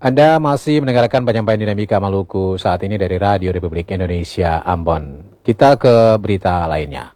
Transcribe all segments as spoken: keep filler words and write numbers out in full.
Anda masih mendengarkan penyampaian Dinamika Maluku saat ini dari Radio Republik Indonesia Ambon. Kita ke berita lainnya.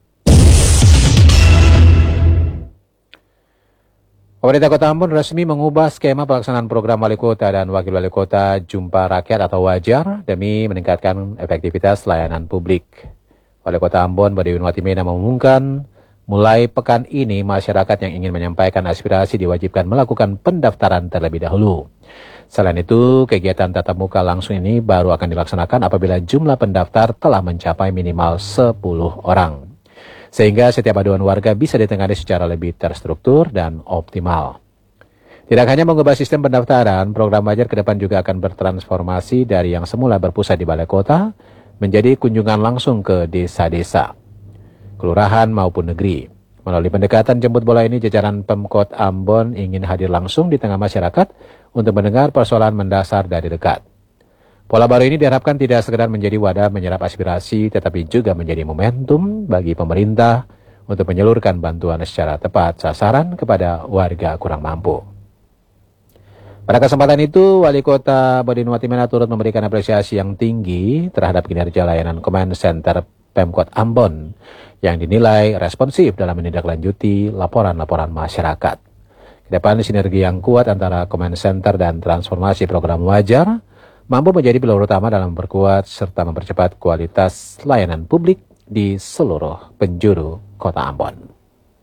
Pemerintah Kota Ambon resmi mengubah skema pelaksanaan program Wali Kota dan Wakil Wali Kota Jumpa Rakyat atau Wajar demi meningkatkan efektivitas layanan publik. Wali Kota Ambon Badiwin Watimena mengumumkan mulai pekan ini masyarakat yang ingin menyampaikan aspirasi diwajibkan melakukan pendaftaran terlebih dahulu. Selain itu, kegiatan tatap muka langsung ini baru akan dilaksanakan apabila jumlah pendaftar telah mencapai minimal sepuluh orang. Sehingga setiap aduan warga bisa ditangani secara lebih terstruktur dan optimal. Tidak hanya mengubah sistem pendaftaran, program Wajar ke depan juga akan bertransformasi dari yang semula berpusat di balai kota menjadi kunjungan langsung ke desa-desa, kelurahan maupun negeri. Melalui pendekatan jemput bola ini, jajaran Pemkot Ambon ingin hadir langsung di tengah masyarakat untuk mendengar persoalan mendasar dari dekat. Pola baru ini diharapkan tidak sekedar menjadi wadah menyerap aspirasi, tetapi juga menjadi momentum bagi pemerintah untuk menyalurkan bantuan secara tepat sasaran kepada warga kurang mampu. Pada kesempatan itu, Wali Kota Badiwin Watimena turut memberikan apresiasi yang tinggi terhadap kinerja layanan Command Center Pemkot Ambon yang dinilai responsif dalam menindaklanjuti laporan-laporan masyarakat. Kedepan sinergi yang kuat antara Command Center dan transformasi program Wajar mampu menjadi pilar utama dalam memperkuat serta mempercepat kualitas layanan publik di seluruh penjuru Kota Ambon.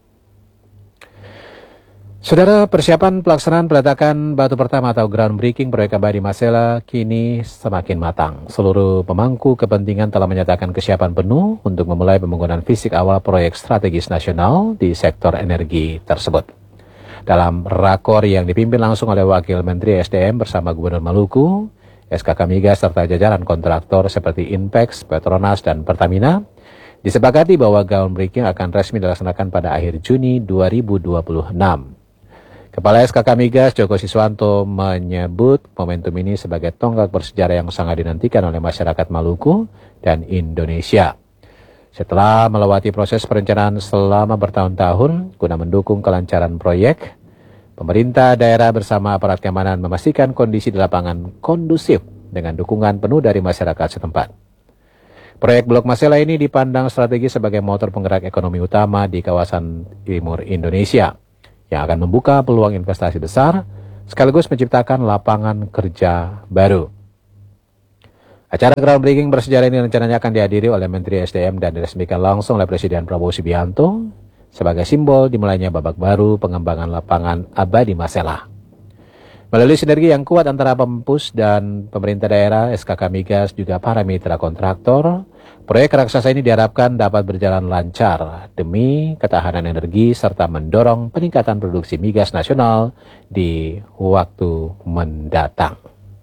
Saudara, persiapan pelaksanaan peletakan batu pertama atau groundbreaking proyek Abadi Masela kini semakin matang. Seluruh pemangku kepentingan telah menyatakan kesiapan penuh untuk memulai pembangunan fisik awal proyek strategis nasional di sektor energi tersebut. Dalam rakor yang dipimpin langsung oleh Wakil Menteri S D M bersama Gubernur Maluku, S K K Migas serta jajaran kontraktor seperti Inpex, Petronas, dan Pertamina, disepakati bahwa groundbreaking akan resmi dilaksanakan pada akhir Juni dua ribu dua puluh enam. Kepala S K K Migas Joko Siswanto menyebut momentum ini sebagai tonggak bersejarah yang sangat dinantikan oleh masyarakat Maluku dan Indonesia. Setelah melewati proses perencanaan selama bertahun-tahun guna mendukung kelancaran proyek, pemerintah daerah bersama aparat keamanan memastikan kondisi di lapangan kondusif dengan dukungan penuh dari masyarakat setempat. Proyek Blok Masela ini dipandang strategi sebagai motor penggerak ekonomi utama di kawasan timur Indonesia yang akan membuka peluang investasi besar sekaligus menciptakan lapangan kerja baru. Acara groundbreaking bersejarah ini rencananya akan dihadiri oleh Menteri S D M dan diresmikan langsung oleh Presiden Prabowo Subianto sebagai simbol dimulainya babak baru pengembangan lapangan Abadi Masela. Melalui sinergi yang kuat antara Pempus dan pemerintah daerah, S K K Migas juga para mitra kontraktor, proyek raksasa ini diharapkan dapat berjalan lancar demi ketahanan energi serta mendorong peningkatan produksi migas nasional di waktu mendatang.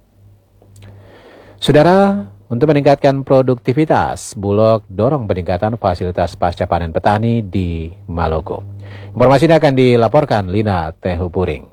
Saudara, untuk meningkatkan produktivitas, Bulog dorong peningkatan fasilitas pasca panen petani di Maluku. Informasi ini akan dilaporkan Lina Tehupuring.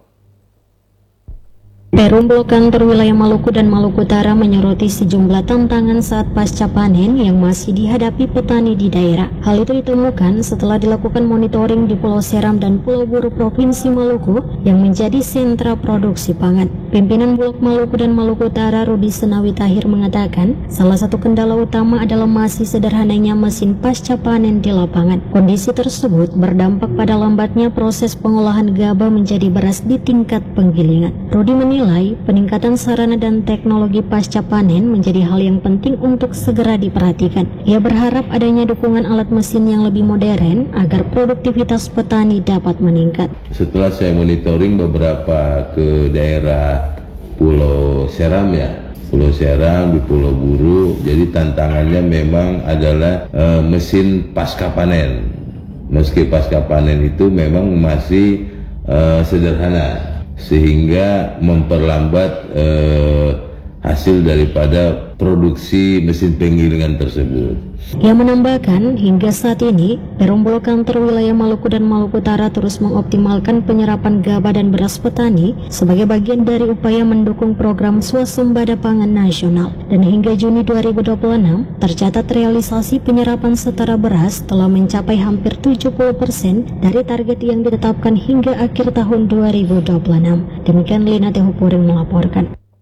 Perum Bulog Kantor Wilayah Maluku dan Maluku Utara menyoroti sejumlah tantangan saat pasca panen yang masih dihadapi petani di daerah. Hal itu ditemukan setelah dilakukan monitoring di Pulau Seram dan Pulau Buru Provinsi Maluku yang menjadi sentra produksi pangan. Pimpinan Bulog Maluku dan Maluku Utara Rudi Senawi Tahir mengatakan salah satu kendala utama adalah masih sederhananya mesin pasca panen di lapangan. Kondisi tersebut berdampak pada lambatnya proses pengolahan gabah menjadi beras di tingkat penggilingan. Rudi menilai Menilai peningkatan sarana dan teknologi pasca panen menjadi hal yang penting untuk segera diperhatikan. Ia berharap adanya dukungan alat mesin yang lebih modern agar produktivitas petani dapat meningkat. Setelah saya monitoring beberapa ke daerah Pulau Seram ya, Pulau Seram di Pulau Buru, jadi tantangannya memang adalah e, mesin pasca panen. Meski pasca panen itu memang masih e, sederhana, sehingga memperlambat eh, hasil daripada produksi mesin penggilingan tersebut. Ia menambahkan, hingga saat ini, Perum Bulog Kantor Wilayah Maluku dan Maluku Utara terus mengoptimalkan penyerapan gabah dan beras petani sebagai bagian dari upaya mendukung program swasembada pangan nasional. Dan hingga Juni dua ribu dua puluh enam, tercatat realisasi penyerapan setara beras telah mencapai hampir tujuh puluh persen dari target yang ditetapkan hingga akhir tahun dua ribu dua puluh enam. Demikian Lina Tehupuring melaporkan.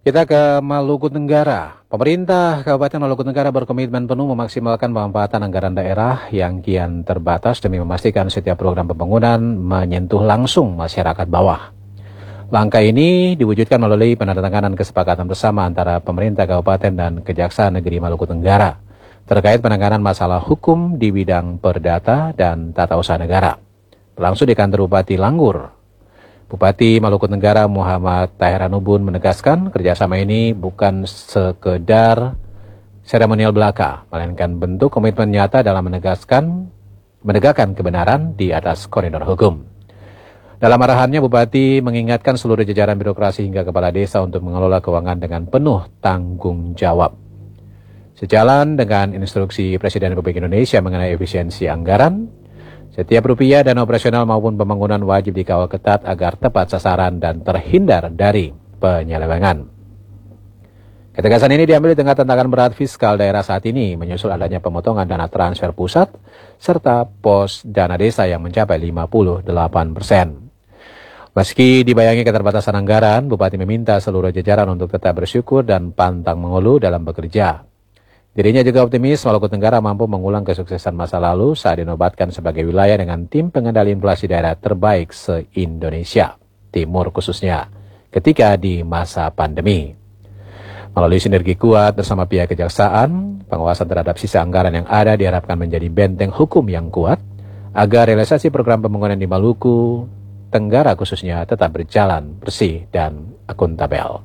Kita ke Maluku Tenggara. Pemerintah Kabupaten Maluku Tenggara berkomitmen penuh memaksimalkan pemanfaatan anggaran daerah yang kian terbatas demi memastikan setiap program pembangunan menyentuh langsung masyarakat bawah. Langkah ini diwujudkan melalui penandatanganan kesepakatan bersama antara pemerintah kabupaten dan Kejaksaan Negeri Maluku Tenggara terkait penanganan masalah hukum di bidang perdata dan tata usaha negara. Berlangsung di kantor Bupati Langgur. Bupati Maluku Tenggara Muhammad Tahir Anubun menegaskan kerjasama ini bukan sekedar seremonial belaka, melainkan bentuk komitmen nyata dalam menegaskan menegakkan kebenaran di atas koridor hukum. Dalam arahannya, Bupati mengingatkan seluruh jajaran birokrasi hingga kepala desa untuk mengelola keuangan dengan penuh tanggung jawab. Sejalan dengan instruksi Presiden Republik Indonesia mengenai efisiensi anggaran, setiap rupiah dana operasional maupun pembangunan wajib dikawal ketat agar tepat sasaran dan terhindar dari penyelewengan. Ketegasan ini diambil di tengah tantangan berat fiskal daerah saat ini, menyusul adanya pemotongan dana transfer pusat, serta pos dana desa yang mencapai lima puluh delapan persen. Meski dibayangi keterbatasan anggaran, Bupati meminta seluruh jajaran untuk tetap bersyukur dan pantang mengeluh dalam bekerja. Dirinya juga optimis Maluku Tenggara mampu mengulang kesuksesan masa lalu saat dinobatkan sebagai wilayah dengan tim pengendali inflasi daerah terbaik se-Indonesia Timur khususnya ketika di masa pandemi. Melalui sinergi kuat bersama pihak kejaksaan, pengawasan terhadap sisa anggaran yang ada diharapkan menjadi benteng hukum yang kuat agar realisasi program pembangunan di Maluku Tenggara khususnya tetap berjalan bersih dan akuntabel.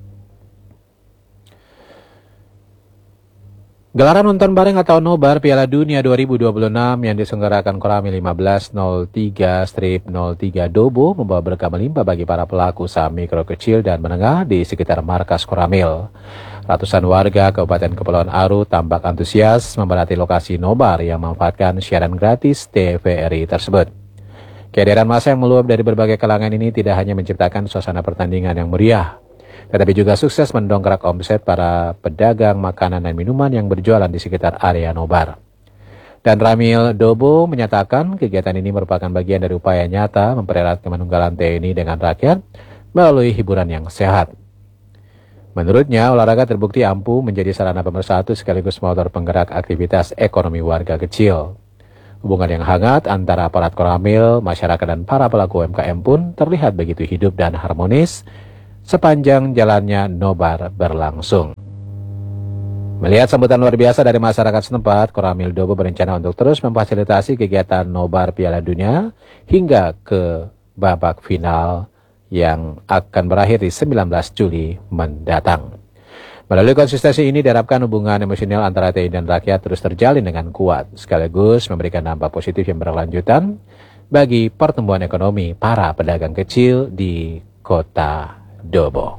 Gelaran nonton bareng atau nobar Piala Dunia dua ribu dua puluh enam yang diselenggarakan Koramil lima belas nol tiga nol tiga Dobo membawa berkah melimpah bagi para pelaku usaha mikro kecil dan menengah di sekitar markas Koramil. Ratusan warga Kabupaten Kepulauan Aru tampak antusias memadati lokasi nobar yang memanfaatkan siaran gratis T V R I tersebut. Kehadiran massa yang meluap dari berbagai kalangan ini tidak hanya menciptakan suasana pertandingan yang meriah, tetapi juga sukses mendongkrak omset para pedagang makanan dan minuman yang berjualan di sekitar area nobar. Dan Ramil Dobo menyatakan kegiatan ini merupakan bagian dari upaya nyata mempererat kemanunggalan T N I dengan rakyat melalui hiburan yang sehat. Menurutnya, olahraga terbukti ampuh menjadi sarana pemersatu sekaligus motor penggerak aktivitas ekonomi warga kecil. Hubungan yang hangat antara aparat Koramil, masyarakat dan para pelaku U M K M pun terlihat begitu hidup dan harmonis sepanjang jalannya nobar berlangsung. Melihat sambutan luar biasa dari masyarakat setempat, Koramil Dobo berencana untuk terus memfasilitasi kegiatan nobar Piala Dunia hingga ke babak final yang akan berakhir di sembilan belas Juli mendatang. Melalui konsistensi ini diharapkan hubungan emosional antara T I dan rakyat terus terjalin dengan kuat, sekaligus memberikan dampak positif yang berkelanjutan bagi pertumbuhan ekonomi para pedagang kecil di Kota Dobo.